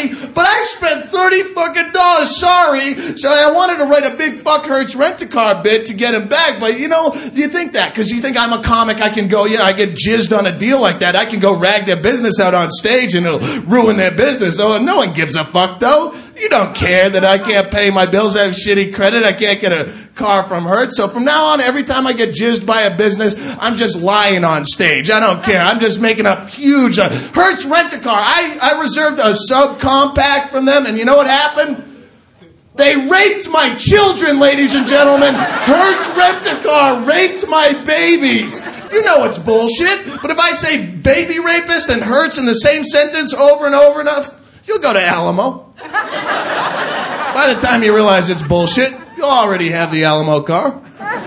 money, but I spent $30 fucking sorry. So I wanted to write a big fuck Hertz Rent-A-Car bit to get him back. But, you know, do you think that? Because you think I'm a comic, I can go, I get jizzed on a deal like that. I can go rag their business out on stage and it'll ruin their business. Oh, no one gives a fuck, though. You don't care that I can't pay my bills. I have shitty credit. I can't get a car from Hertz. So from now on, every time I get jizzed by a business, I'm just lying on stage. I don't care. I'm just making up huge. Hertz Rent-A-Car. I reserved a subcompact from them, and you know what happened? They raped my children, ladies and gentlemen. Hertz Rent-A-Car raped my babies. You know it's bullshit. But if I say baby rapist and Hertz in the same sentence over and over enough, you'll go to Alamo. By the time you realize it's bullshit, you'll already have the Alamo car.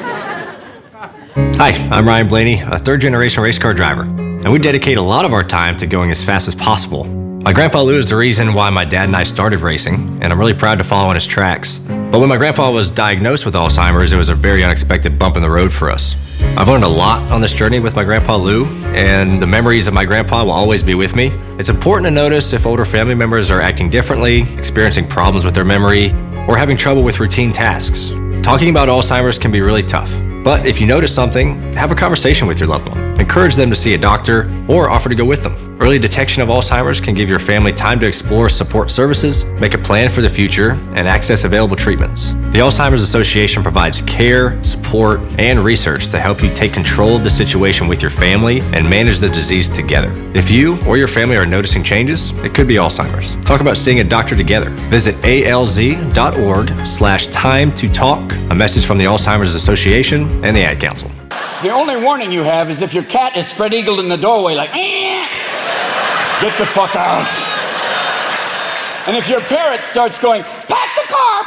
Hi, I'm Ryan Blaney, a third-generation race car driver, and we dedicate a lot of our time to going as fast as possible. My grandpa Lou is the reason why my dad and I started racing, and I'm really proud to follow in his tracks. But when my grandpa was diagnosed with Alzheimer's, it was a very unexpected bump in the road for us. I've learned a lot on this journey with my grandpa Lou, and the memories of my grandpa will always be with me. It's important to notice if older family members are acting differently, experiencing problems with their memory, or having trouble with routine tasks. Talking about Alzheimer's can be really tough. But if you notice something, have a conversation with your loved one. Encourage them to see a doctor or offer to go with them. Early detection of Alzheimer's can give your family time to explore support services, make a plan for the future, and access available treatments. The Alzheimer's Association provides care, support, and research to help you take control of the situation with your family and manage the disease together. If you or your family are noticing changes, it could be Alzheimer's. Talk about seeing a doctor together. Visit alz.org/time to talk. A message from the Alzheimer's Association and the Ad Council. The only warning you have is if your cat is spread-eagled in the doorway like, get the fuck out. And if your parrot starts going, pack the car,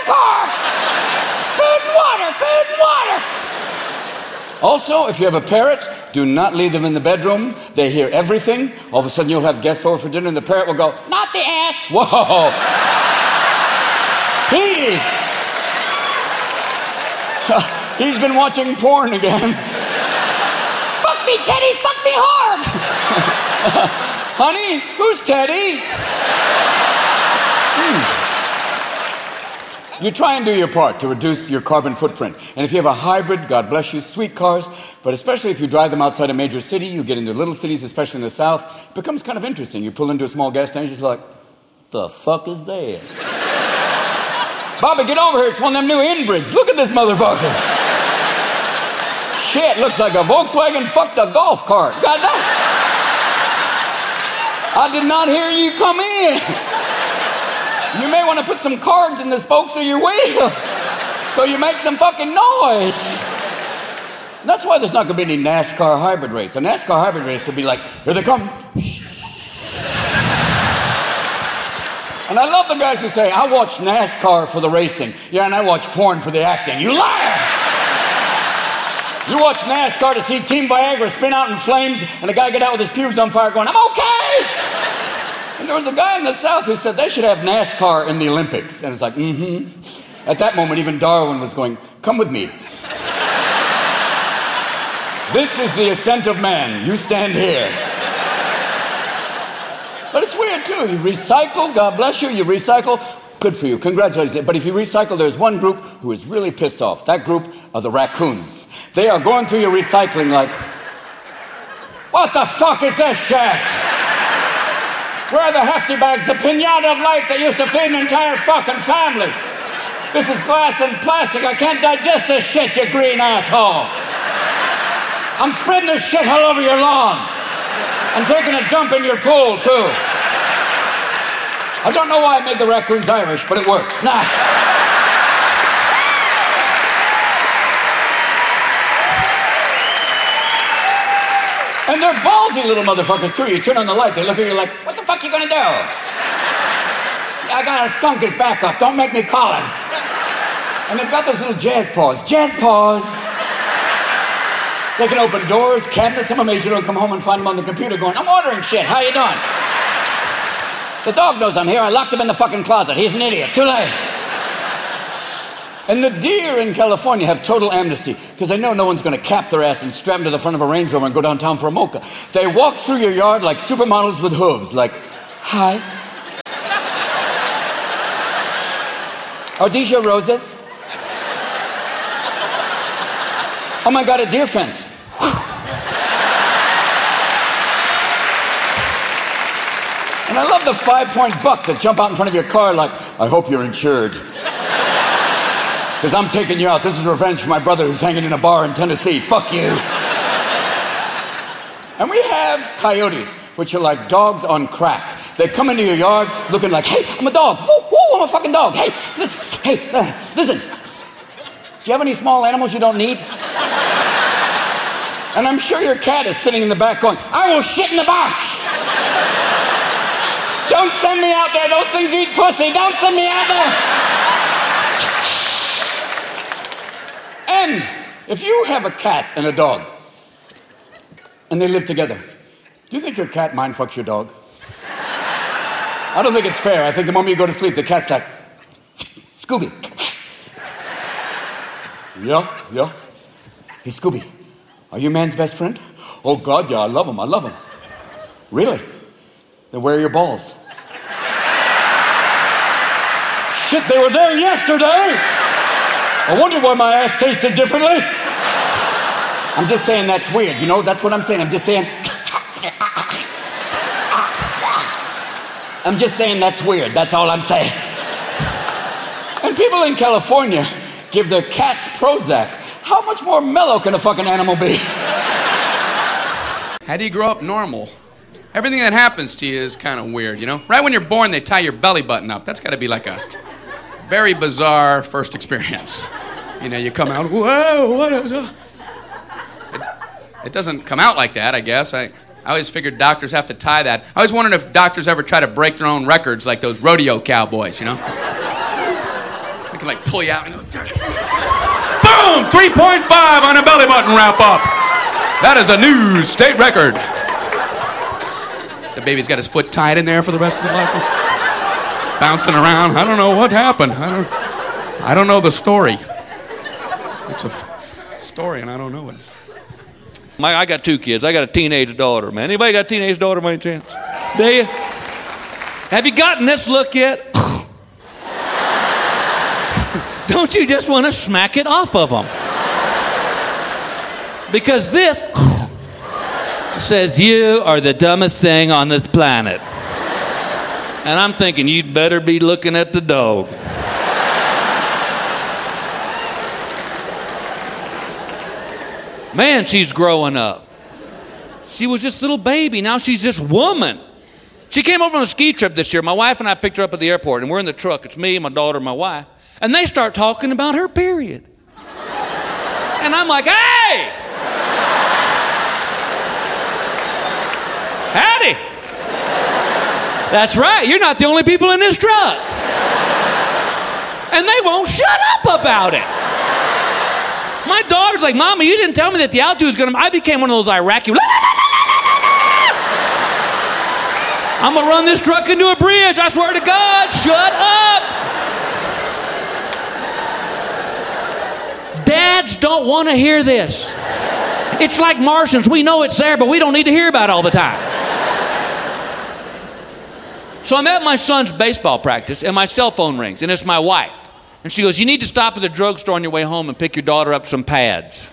food and water. Also, if you have a parrot, do not leave them in the bedroom. They hear everything. All of a sudden you'll have guests over for dinner and the parrot will go, not the ass. Whoa. He's been watching porn again. Fuck me, Teddy, fuck me hard. Honey, who's Teddy? You try and do your part to reduce your carbon footprint. And if you have a hybrid, God bless you, sweet cars, but especially if you drive them outside a major city, you get into little cities, especially in the South, it becomes kind of interesting. You pull into a small gas station, you're just like, the fuck is that? Bobby, get over here. It's one of them new inbrids. Look at this motherfucker. Shit, looks like a Volkswagen fucked a golf cart. God damn. I did not hear you come in. You may want to put some cards in the spokes of your wheels so you make some fucking noise. And that's why there's not going to be any NASCAR hybrid race. A NASCAR hybrid race will be like, here they come. And I love the guys who say, I watch NASCAR for the racing. Yeah, and I watch porn for the acting. You liar! You watch NASCAR to see Team Viagra spin out in flames and a guy get out with his pubes on fire going, I'm okay! And there was a guy in the South who said they should have NASCAR in the Olympics. And it's like, At that moment, even Darwin was going, come with me. This is the ascent of man. You stand here. But it's weird, too. You recycle, God bless you, you recycle, good for you, congratulations. But if you recycle, there's one group who is really pissed off. That group are the raccoons. They are going through your recycling like, what the fuck is this shit? Where are the hefty bags, the pinata of life that used to feed an entire fucking family? This is glass and plastic. I can't digest this shit, you green asshole. I'm spreading this shit all over your lawn. I'm taking a dump in your pool, too. I don't know why I made the raccoons Irish, but it works. Nah. And they're ballsy little motherfuckers, too. You turn on the light, they look at you like, what the fuck you gonna do? I got a skunk his back up. Don't make me call him. And they've got those little jazz paws. Jazz paws. They can open doors, cabinets. I'm amazed you don't come home and find them on the computer going, I'm ordering shit. How you doing? The dog knows I'm here. I locked him in the fucking closet. He's an idiot. Too late. And the deer in California have total amnesty because they know no one's going to cap their ass and strap them to the front of a Range Rover and go downtown for a mocha. They walk through your yard like supermodels with hooves, like, hi. Are these your roses? Oh my God, a deer fence. And I love the 5-point buck that jump out in front of your car like, I hope you're insured. Because I'm taking you out. This is revenge for my brother who's hanging in a bar in Tennessee. Fuck you. And we have coyotes, which are like dogs on crack. They come into your yard looking like, hey, I'm a dog. Woo, woo, I'm a fucking dog. Hey, listen. Listen. Do you have any small animals you don't need? And I'm sure your cat is sitting in the back going, I will shit in the box. Don't send me out there. Those things eat pussy. Don't send me out there. And if you have a cat and a dog, and they live together, do you think your cat mind fucks your dog? I don't think it's fair. I think the moment you go to sleep, the cat's like, Scooby. Yeah. Hey, Scooby, are you man's best friend? Oh, God, yeah, I love him. Really? Then where are your balls? Shit, they were there yesterday. I wonder why my ass tasted differently. I'm just saying that's weird, you know? That's what I'm saying. I'm just saying that's weird. That's all I'm saying. And people in California give their cats Prozac. How much more mellow can a fucking animal be? How do you grow up normal? Everything that happens to you is kind of weird, you know? Right when you're born, they tie your belly button up. That's got to be like a very bizarre first experience. You know, you come out, whoa, what is that? It doesn't come out like that, I guess. I always figured doctors have to tie that. I always wondered if doctors ever try to break their own records like those rodeo cowboys, you know? They can like pull you out and go, boom, 3.5 on a belly button wrap up. That is a new state record. The baby's got his foot tied in there for the rest of his life. Bouncing around. I don't know what happened. I don't know the story. It's a story and I don't know it. I got 2 kids. I got a teenage daughter, man. Anybody got a teenage daughter by any chance? Do you? Have you gotten this look yet? Don't you just want to smack it off of them? Because this says you are the dumbest thing on this planet. And I'm thinking you'd better be looking at the dog. Man, she's growing up. She was just a little baby. Now she's this woman. She came over on a ski trip this year. My wife and I picked her up at the airport, and we're in the truck. It's me, my daughter, my wife. And they start talking about her period. And I'm like, hey! Howdy! That's right, you're not the only people in this truck. And they won't shut up about it. My daughter's like, Mama, you didn't tell me that the altitude was gonna... I became one of those Iraqi... I'm gonna run this truck into a bridge, I swear to God, shut up! Dads don't want to hear this. It's like Martians, we know it's there, but we don't need to hear about it all the time. So I'm at my son's baseball practice, and my cell phone rings, and it's my wife. And she goes, you need to stop at the drugstore on your way home and pick your daughter up some pads.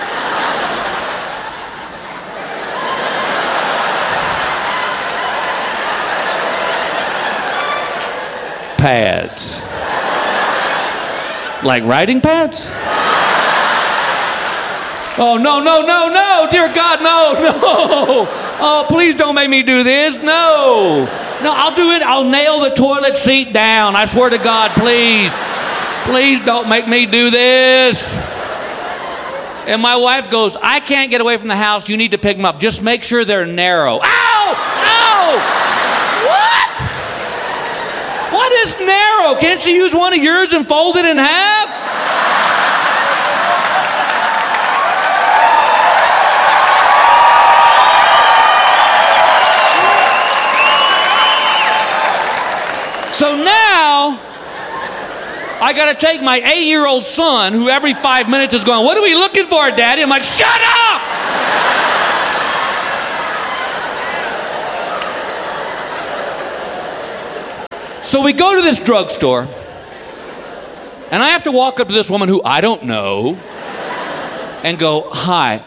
Pads. Like writing pads? Oh, no, dear God, no. Oh, please don't make me do this, no, I'll do it, I'll nail the toilet seat down, I swear to God, please don't make me do this. And my wife goes, I can't get away from the house, you need to pick them up, just make sure they're narrow. Ow! What is narrow? Can't you use one of yours and fold it in half? So now, I gotta take my 8-year-old son, who every 5 minutes is going, what are we looking for, Daddy? I'm like, shut up! So we go to this drugstore, And I have to walk up to this woman who I don't know and go, hi,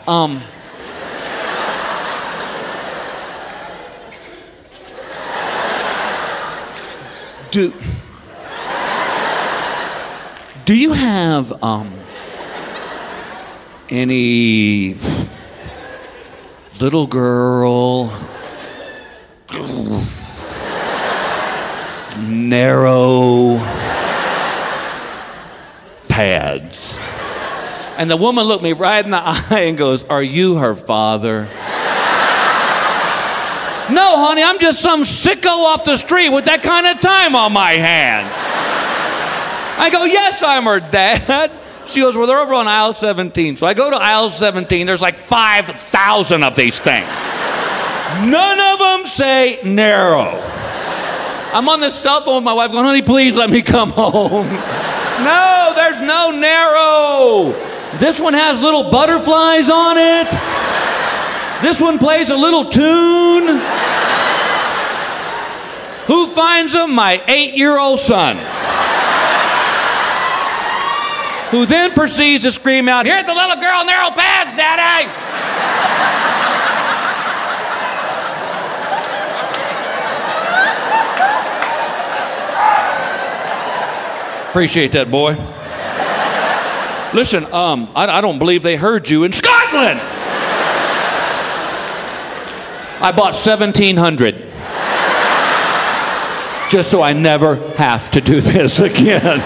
Do you have, any little girl, narrow pads? And the woman looked me right in the eye and goes, are you her father? No, honey, I'm just some sicko off the street with that kind of time on my hands. I go, yes, I'm her dad. She goes, well, they're over on aisle 17. So I go to aisle 17. There's like 5,000 of these things. None of them say narrow. I'm on the cell phone with my wife going, honey, please let me come home. No, there's no narrow. This one has little butterflies on it. This one plays a little tune. Who finds them? My 8-year-old son. Who then proceeds to scream out, here's the little girl, narrow pads, Daddy! Appreciate that, boy. Listen, I don't believe they heard you in Scotland! I bought 1,700. Just so I never have to do this again.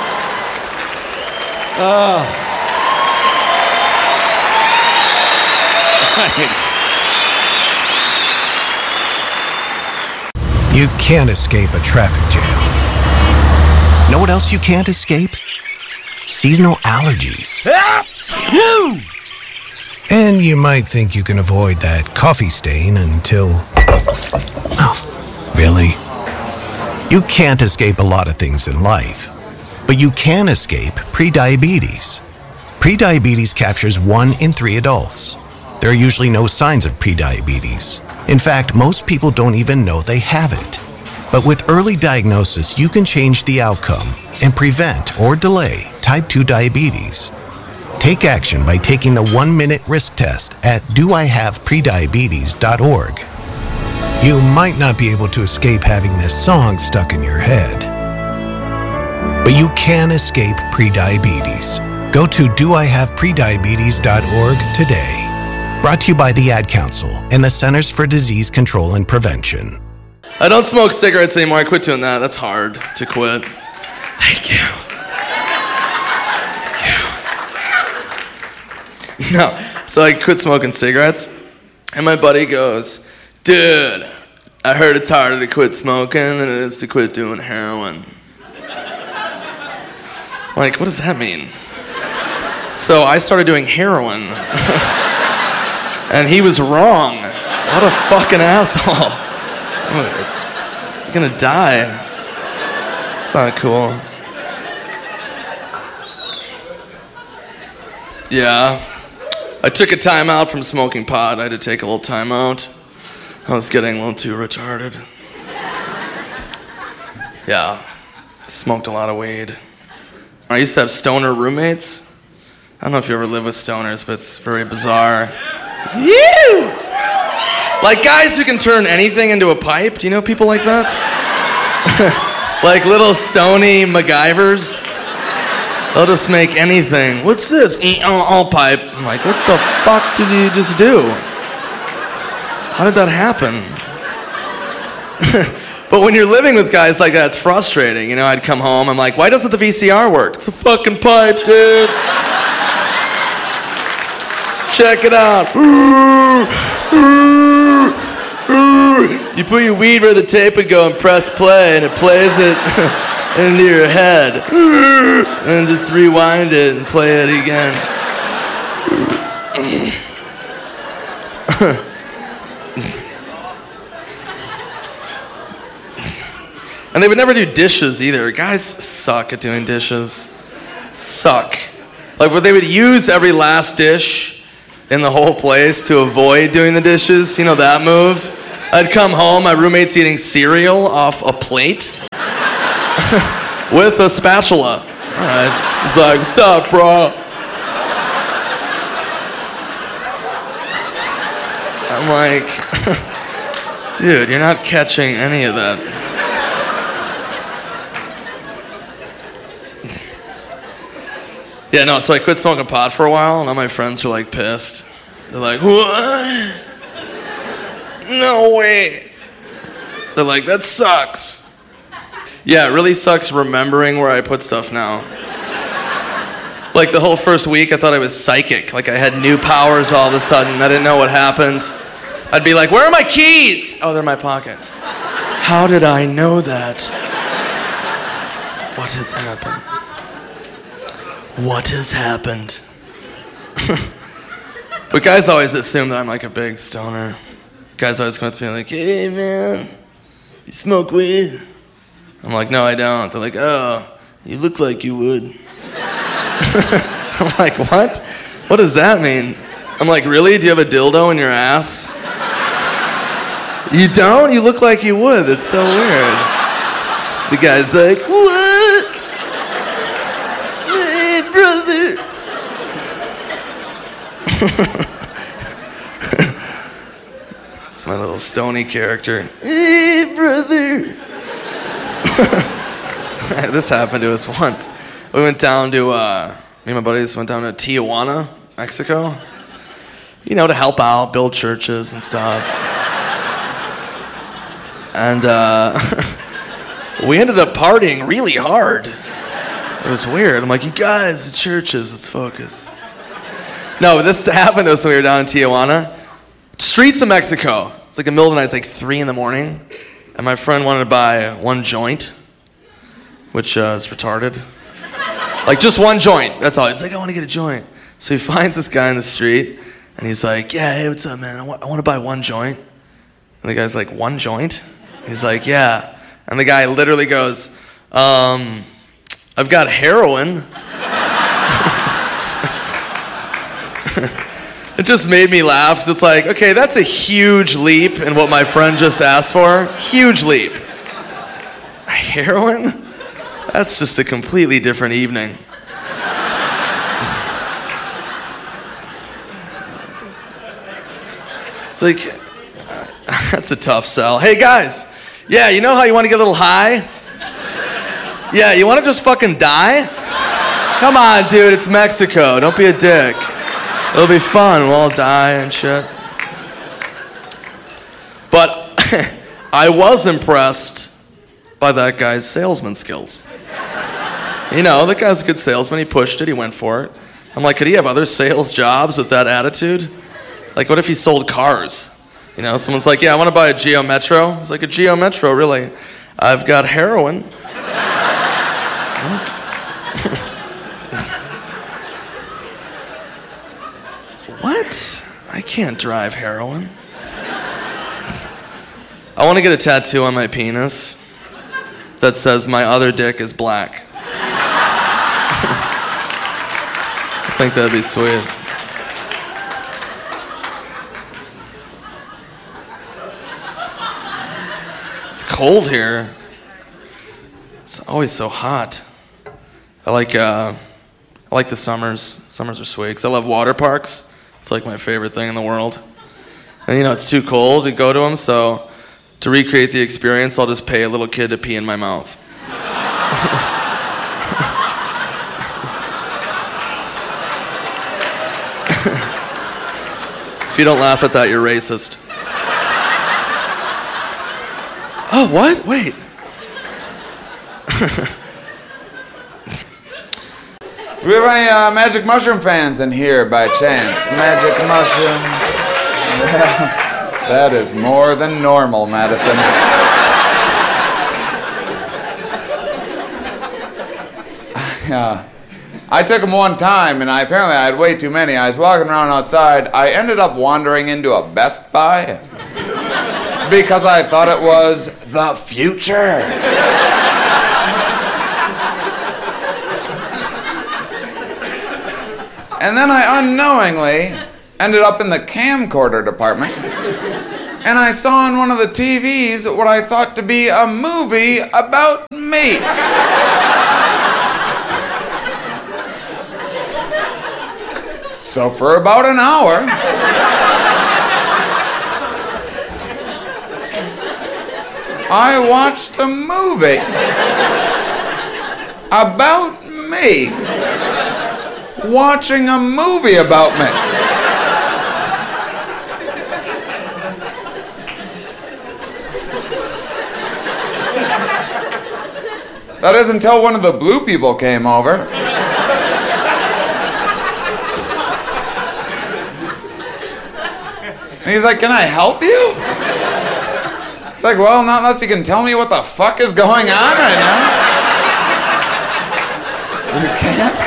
Thanks. You can't escape a traffic jam. Know what else you can't escape? Seasonal allergies. And you might think you can avoid that coffee stain until... Oh, really? You can't escape a lot of things in life. But you can escape prediabetes. Prediabetes captures 1 in 3 adults. There are usually no signs of prediabetes. In fact, most people don't even know they have it. But with early diagnosis, you can change the outcome and prevent or delay type 2 diabetes. Take action by taking the 1-minute risk test at doihaveprediabetes.org. You might not be able to escape having this song stuck in your head. But you can escape prediabetes. Go to doihaveprediabetes.org today. Brought to you by the Ad Council and the Centers for Disease Control and Prevention. I don't smoke cigarettes anymore. I quit doing that. That's hard to quit. Thank you. Thank you. No, so I quit smoking cigarettes, and my buddy goes, dude, I heard it's harder to quit smoking than it is to quit doing heroin. Like, what does that mean? So I started doing heroin. And he was wrong. What a fucking asshole. I'm gonna die. It's not cool. Yeah. I took a time out from smoking pot. I had to take a little time out. I was getting a little too retarded. Yeah. I smoked a lot of weed. I used to have stoner roommates. I don't know if you ever live with stoners, but it's very bizarre. You! Like guys who can turn anything into a pipe. Do you know people like that? Like little stony MacGyvers. They'll just make anything. What's this? All pipe. I'm like, what the fuck did you just do? How did that happen? But when you're living with guys like that, it's frustrating. You know, I'd come home, I'm like, why doesn't the VCR work? It's a fucking pipe, dude. Check it out. You put your weed where the tape would go and press play, and it plays it into your head. And just rewind it and play it again. And they would never do dishes either. Guys suck at doing dishes. Suck. Like, they would use every last dish in the whole place to avoid doing the dishes. You know that move? I'd come home, my roommate's eating cereal off a plate with a spatula. All right. He's like, what's up, bro? I'm like, dude, you're not catching any of that. Yeah, no, so I quit smoking pot for a while, and all my friends were like pissed. They're like, what? No way. They're like, that sucks. Yeah, it really sucks remembering where I put stuff now. Like the whole first week, I thought I was psychic. Like I had new powers all of a sudden. I didn't know what happened. I'd be like, where are my keys? Oh, they're in my pocket. How did I know that? What has happened? What has happened? But guys always assume that I'm like a big stoner. Guys always come up to me like, hey man, you smoke weed? I'm like, no, I don't. They're like, oh, you look like you would. I'm like, what? What does that mean? I'm like, really? Do you have a dildo in your ass? You don't? You look like you would. It's so weird. The guy's like, what? Hey, brother. It's my little stony character. Hey, brother. This happened to us once. We went down to, me and my buddies went down to Tijuana, Mexico. You know, to help out, build churches and stuff. And we ended up partying really hard. It was weird. I'm like, you guys, the churches, let's focus. No, this happened to us when we were down in Tijuana. Streets of Mexico. It's like the middle of the night, it's like 3 a.m. And my friend wanted to buy one joint, which is retarded. Like just one joint, that's all. He's like, I want to get a joint. So he finds this guy in the street, and he's like, yeah, hey, what's up, man? I want to buy one joint. And the guy's like, one joint? He's like, yeah. And the guy literally goes, I've got heroin. It just made me laugh, because it's like, okay, that's a huge leap in what my friend just asked for. Huge leap. Heroin? That's just a completely different evening. It's like, that's a tough sell. Hey guys, yeah, you know how you want to get a little high? Yeah, you want to just fucking die? Come on, dude, it's Mexico. Don't be a dick. It'll be fun. We'll all die and shit. But I was impressed by that guy's salesman skills. You know, that guy's a good salesman. He pushed it. He went for it. I'm like, could he have other sales jobs with that attitude? Like, what if he sold cars? You know, someone's like, yeah, I want to buy a Geo Metro. He's like, a Geo Metro, really? I've got heroin. What? I can't drive heroin. I want to get a tattoo on my penis that says my other dick is black. I think that'd be sweet. It's cold here. It's always so hot. I like the summers. Summers are sweet, 'cause I love water parks. It's like my favorite thing in the world. And you know, it's too cold to go to them, so to recreate the experience, I'll just pay a little kid to pee in my mouth. If you don't laugh at that, you're racist. Oh, what? Wait. Do we have any magic mushroom fans in here by chance? Magic mushrooms. Yeah, that is more than normal, Madison. I took them one time, and apparently I had way too many. I was walking around outside. I ended up wandering into a Best Buy because I thought it was the future. And then I unknowingly ended up in the camcorder department, and I saw on one of the TVs what I thought to be a movie about me. So for about an hour, I watched a movie about me watching a movie about me. That is until one of the blue people came over. And he's like, "Can I help you?" It's like, "Well, not unless you can tell me what the fuck is going on right now." You can't?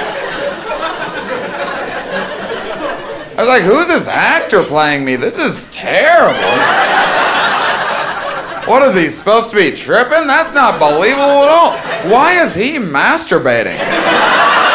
I was like, "Who's this actor playing me? This is terrible." What is he, supposed to be tripping? That's not believable at all. Why is he masturbating?